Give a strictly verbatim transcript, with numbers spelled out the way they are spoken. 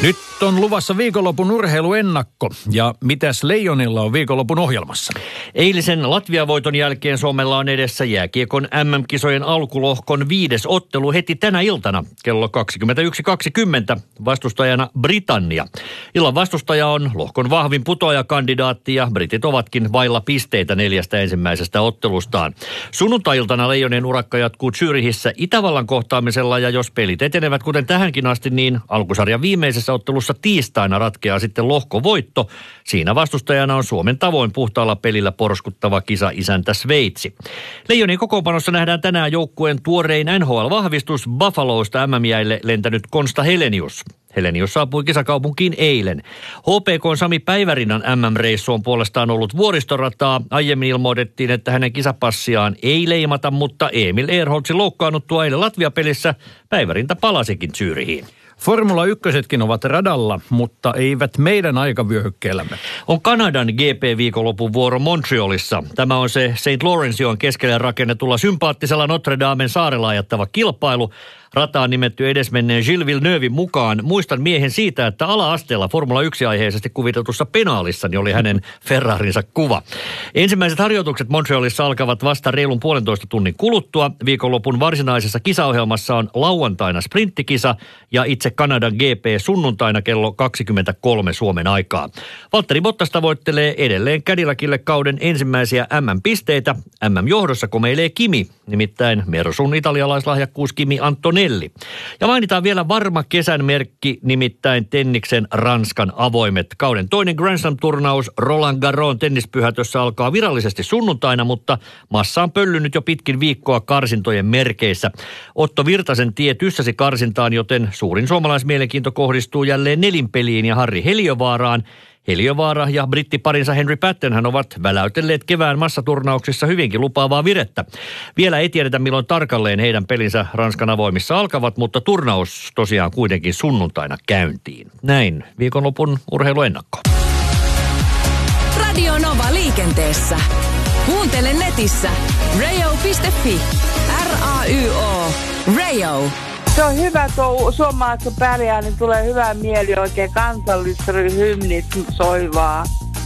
Nyt on luvassa viikonlopun urheiluennakko. Ja mitäs Leijonilla on viikonlopun ohjelmassa? Eilisen Latvia-voiton jälkeen Suomella on edessä jääkiekon äm äm-kisojen alkulohkon viides ottelu heti tänä iltana kello kaksikymmentäyksi kaksikymmentä. Vastustajana Britannia. Illan vastustaja on lohkon vahvin putoajakandidaatti ja britit ovatkin vailla pisteitä neljästä ensimmäisestä ottelustaan. Sunnuntai-iltana Leijonien urakka jatkuu Zürichissä Itävallan kohtaamisella ja jos pelit etenevät kuten tähänkin asti, niin alkusarjan viimeisessä ottelussa tiistaina ratkeaa sitten lohkovoitto. Siinä vastustajana on Suomen tavoin puhtaalla pelillä porskuttava kisa isäntä Sveitsi. Leijonien kokoonpanossa nähdään tänään joukkueen tuorein N H L-vahvistus Buffalosta äm äm-jäille lentänyt Konsta Helenius. Helenius saapui kisakaupunkiin eilen. H P K:n Sami Päivärinnan äm äm-reissu on puolestaan ollut vuoristorataa. Aiemmin ilmoitettiin, että hänen kisapassiaan ei leimata, mutta Emil Ehrholtzin loukkaannuttua eilen Latvia-pelissä Päivärinta palasikin Zürichiin. Formula ykkösetkin ovat radalla, mutta eivät meidän aikavyöhykkeellämme. On Kanadan G P-viikonlopun vuoro Montrealissa. Tämä on se Saint Lawrencejoen keskelle rakennetulla sympaattisella Notre Damen saarella ajattava kilpailu. Rataan nimetty edesmenneen Gilles Villeneuven mukaan. Muistan miehen siitä, että ala-asteella Formula yksi-aiheisesti kuvitetussa penaalissa niin oli hänen Ferrarinsa kuva. Ensimmäiset harjoitukset Montrealissa alkavat vasta reilun puolentoista tunnin kuluttua. Viikonlopun varsinaisessa kisaohjelmassa on lauantaina sprinttikisa ja itse Kanadan G P sunnuntaina kello kaksikymmentäkolme Suomen aikaa. Valtteri Bottas tavoittelee edelleen Cadillacille kauden ensimmäisiä äm äm-pisteitä. äm äm-johdossa komeilee Kimi, nimittäin Mersun italialaislahjakkuus Kimi Antonelli. Ja mainitaan vielä varma kesän merkki, nimittäin tenniksen Ranskan avoimet. Kauden toinen Grand Slam-turnaus Roland Garros tennispyhätössä alkaa virallisesti sunnuntaina, mutta massa on pöllynyt jo pitkin viikkoa karsintojen merkeissä. Otto Virtasen tie tyssäsi karsintaan, joten suurin suomalaismielenkiinto kohdistuu jälleen nelinpeliin ja Harri Heliövaaraan. Heliövaara ja brittiparinsa Henry Pattenhan ovat väläytelleet kevään massaturnauksissa hyvinkin lupaavaa virettä. Vielä ei tiedetä, milloin tarkalleen heidän pelinsä Ranskan avoimissa alkavat, mutta turnaus tosiaan kuitenkin sunnuntaina käyntiin. Näin viikonlopun urheiluennakko. Radio Nova liikenteessä. Kuuntele netissä radio piste fi. R A Y O. Radio. Se on hyvä, tuo suomalaisen pärjää, niin tulee hyvä mieli oikein kansallisryhmnit soivaa.